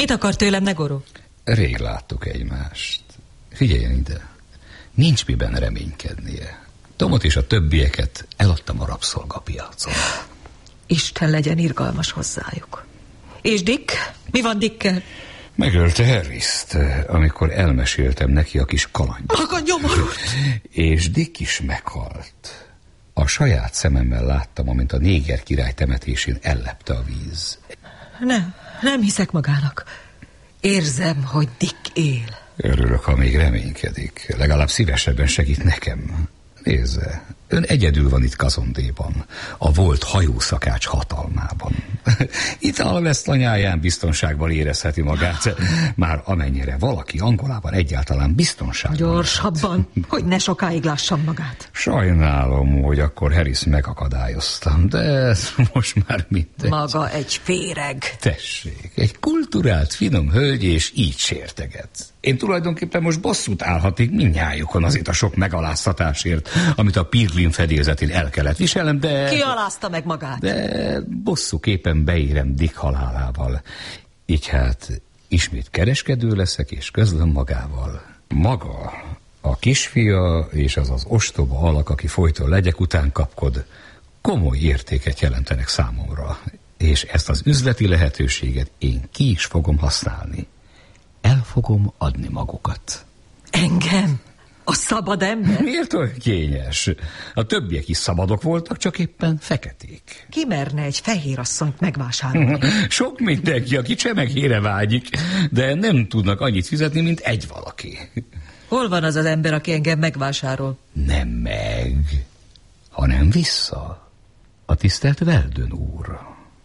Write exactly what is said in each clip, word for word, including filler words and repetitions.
Mit akar tőlem, Negoro? Rég láttuk egymást. Figyeljen ide. Nincs miben reménykednie. Tomot és a többieket eladtam a rabszolgapiacon. Isten legyen irgalmas hozzájuk. És Dick? Mi van Dickkel? Megölte Harrist, amikor elmeséltem neki a kis kalandját. Maga nyomorult! És Dick is meghalt. A saját szememmel láttam, amint a néger király temetésén ellepte a víz. Nem, nem hiszek magának. Érzem, hogy Dick él. Örülök, ha még reménykedik. Legalább szívesebben segít nekem. Nézze, ön egyedül van itt Kazondéban, a volt hajószakács hatalmában. Itt Alvesztanyáján biztonságban érezheti magát, már amennyire valaki Angolában egyáltalán biztonságban. Gyorsabban, hogy ne sokáig lássam magát. Sajnálom, hogy akkor Harris megakadályoztam, de ez most már mindegy. Maga egy féreg. Tessék, egy kulturált, finom hölgy, és így sérteget. Én tulajdonképpen most bosszút állhatik mindnyájukon azért a sok megaláztatásért, amit a Pirglin fedélzetén el kellett viselnem, de... Ki alázta meg magát? De bosszúképpen beérem Dick halálával. Így hát ismét kereskedő leszek, és közlöm magával. Maga, a kisfia és az az ostoba alak, aki folyton legyek után kapkod, komoly értéket jelentenek számomra, és ezt az üzleti lehetőséget én ki is fogom használni. El fogom adni magukat. Engem? A szabad ember? Miért olyan kényes? A többiek is szabadok voltak, csak éppen feketék. Ki merne egy fehér asszonyt megvásárolni? Sok mindenki, aki csemegére vágyik, de nem tudnak annyit fizetni, mint egy valaki. Hol van az az ember, aki engem megvásárol? Nem meg, hanem vissza. A tisztelt Weldon úr.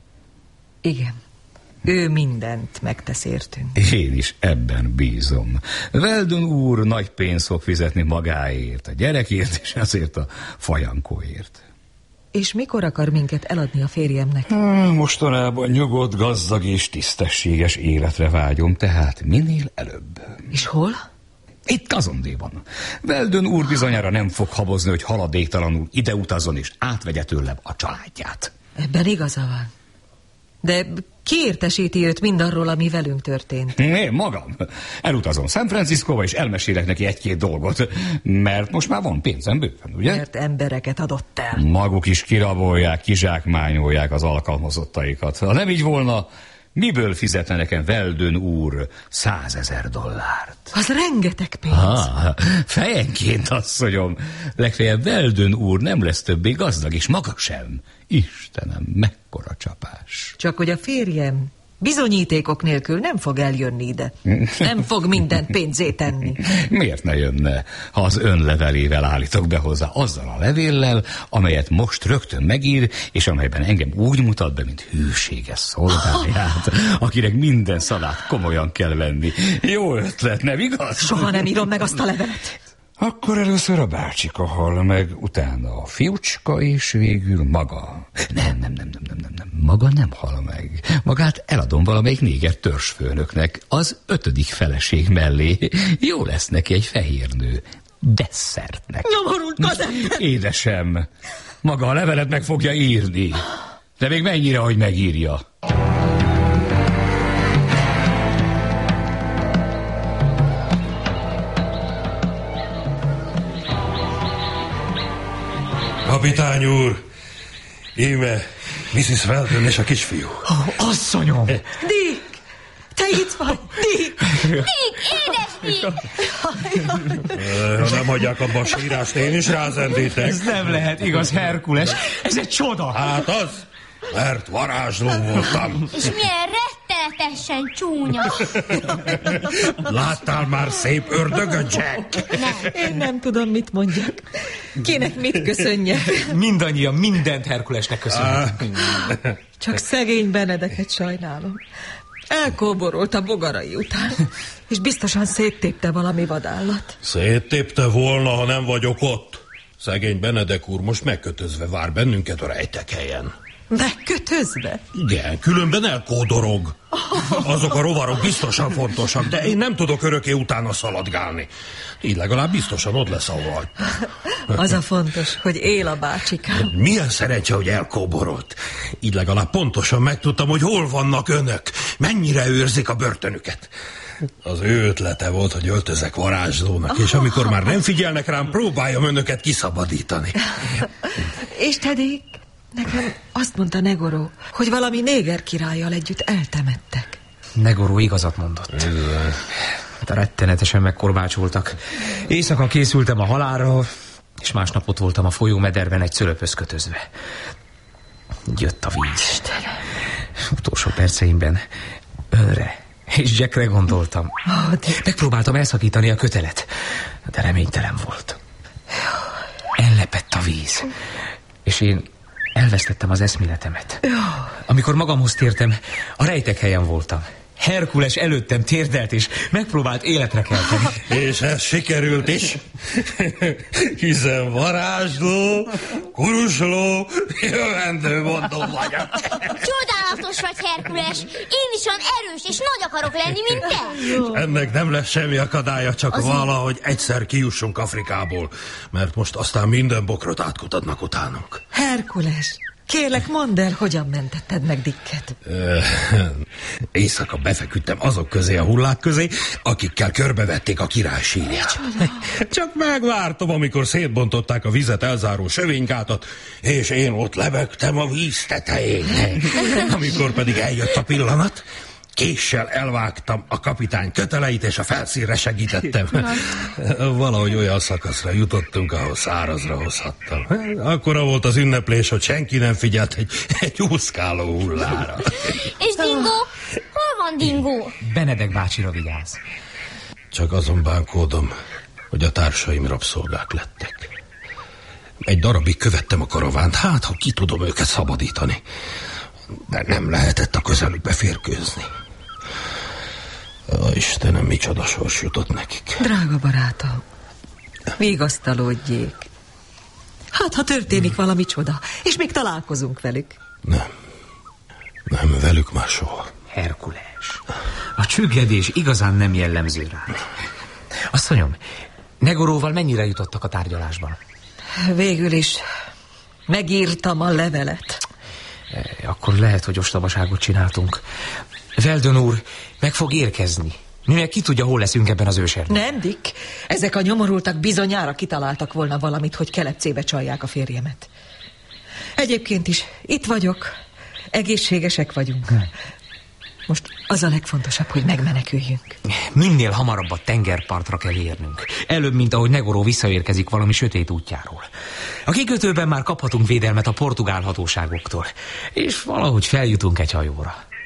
Igen. Ő mindent megtesz értünk. Én is ebben bízom. Weldon úr nagy pénzt fog fizetni magáért, a gyerekért és azért a fajankóért. És mikor akar minket eladni a férjemnek? Mostanában nyugodt, gazdag és tisztességes életre vágyom, tehát minél előbb. És hol? Itt Kazondéban. Weldon úr bizonyára nem fog habozni, hogy haladéktalanul ide utazzon és átvegye tőlem a családját. Ebben igaza van. De ki értesíti őt mindarról, ami velünk történt? Én magam. Elutazom San Franciscóba, és elmesélek neki egy-két dolgot, mert most már van pénzem bőven, ugye? Mert embereket adott el. Maguk is kirabolják, kizsákmányolják az alkalmazottaikat. Ha nem így volna, miből fizetne nekem Weldon úr százezer dollárt? Az rengeteg pénz. Ah, fejenként, asszonyom. Legfeljebb Weldon úr nem lesz többé gazdag, és maga sem. Istenem, mekkora csapás. Csak hogy a férjem bizonyítékok nélkül nem fog eljönni ide. Nem fog mindent pénzé tenni. Miért ne jönne, ha az ön levelével állítok be hozzá, azzal a levéllel, amelyet most rögtön megír, és amelyben engem úgy mutat be, mint hűséges szolgáját, akinek minden szavát komolyan kell venni. Jó ötlet, nem igaz? Soha nem írom meg azt a levelet. Akkor először a bácsika hal meg, utána a fiúcska, és végül maga. Nem, nem, nem, nem, nem, nem, nem. Maga nem hal meg. Magát eladom valamelyik néger törzsfőnöknek, az ötödik feleség mellé. Jó lesz neki egy fehér nő. Desszertnek. Nyomorult gazember! Édesem, maga a levelet meg fogja írni. De még mennyire, hogy megírja? Kapitány úr, íme missziz Weldon és a kisfiú. Oh, asszonyom! Dick! Te itt vagy! Dick! Dick, édes Dick! Ha nem hagyják abba a sírást, én is rázendítek. Ez nem lehet igaz, Herkules. Ez egy csoda. Hát az, mert varázsló voltam. És milyen rettenetesen csúnya. Láttál már szép ördögöt, Jack? Nem. Én nem tudom, mit mondjak. Kinek mit köszönjek. Mindannyian mindent Herkulesnek köszönjük. Csak szegény Benedeket sajnálom. Elkóborolt a bogarai után, és biztosan széttépte valami vadállat. Széttépte volna, ha nem vagyok ott. Szegény Benedek úr most megkötözve vár bennünket a rejtekhelyen. Megkötözve? Igen, különben elkódorog. Azok a rovarok biztosan fontosak, de én nem tudok örökké utána szaladgálni. Így legalább biztosan ott lesz a vaj. Az a fontos, hogy él a bácsikám. Milyen szerencse, hogy elkóborolt. Így legalább pontosan megtudtam, hogy hol vannak önök. mennyire őrzik a börtönüket. Az ő ötlete volt, hogy öltözek varázslónak, és amikor már nem figyelnek rám, próbáljam önöket kiszabadítani. És Tedék, nekem azt mondta Negoró, hogy valami néger királlyal együtt eltemettek. Negoró igazat mondott. Hát rettenetesen megkorbácsoltak. Éjszaka készültem a halálra, és másnap ott voltam a folyómederben egy szölöphöz kötözve. Jött a víz. Utolsó perceimben önre és Jackre gondoltam. Megpróbáltam elszakítani a kötelet, de reménytelen volt. Ellepett a víz, és én elvesztettem az eszméletemet. Amikor magamhoz tértem, a rejtek helyen voltam. Herkules előttem térdelt, és megpróbált életre kelteni. És ez sikerült is. Hiszen varázsló, kurusló, jövendő mondó vagyok. Csodálatos vagy, Herkules. Én is olyan erős és nagy akarok lenni, mint te. Ennek nem lesz semmi akadálya, csak az valahogy egyszer kijussunk Afrikából, mert most aztán minden bokrot átkutatnak utánunk. Herkules, kérlek, mondd el, hogyan mentetted meg Dicket. Éjszaka befeküdtem azok közé a hullák közé, akikkel körbevették a király sírját. Csak megvártam, amikor szétbontották a vizet elzáró sövénykátat, és én ott lebegtem a víz tetején. Amikor pedig eljött a pillanat, késsel elvágtam a kapitány köteleit, és a felszínre segítettem. Valahogy olyan szakaszra jutottunk, ahol szárazra hozhattam. Akkora volt az ünneplés, hogy senki nem figyelt egy, egy úszkáló hullára. És Dingo? Hol van Dingo? Benedek bácsira vigyáz. Csak azon bánkódom, hogy a társaim rabszolgák lettek. Egy darabig követtem a karavánt, hát ha ki tudom őket szabadítani. De nem lehetett a közelükbe férkőzni. Ó, Istenem, micsoda sors jutott nekik. Drága barátom, vigasztalódjék. Hát, ha történik valami csoda, és még találkozunk velük. Nem. Nem, velük már soha. Herkules, a csüggedés igazán nem jellemző rá. Asszonyom, Negoróval mennyire jutottak a tárgyalásban? Végül is megírtam a levelet. Akkor lehet, hogy ostobaságot csináltunk. Weldon úr meg fog érkezni. Mi meg ki tudja, hol leszünk ebben az őserdőben. Nem, Dick. Ezek a nyomorultak bizonyára kitaláltak volna valamit, hogy kelepcébe csalják a férjemet. Egyébként is itt vagyok. Egészségesek vagyunk. Most az a legfontosabb, hogy megmeneküljünk. Minél hamarabb a tengerpartra kell érnünk. Előbb, mint ahogy Negoró visszaérkezik valami sötét útjáról. A kikötőben már kaphatunk védelmet a portugál hatóságoktól, és valahogy feljutunk egy hajóra.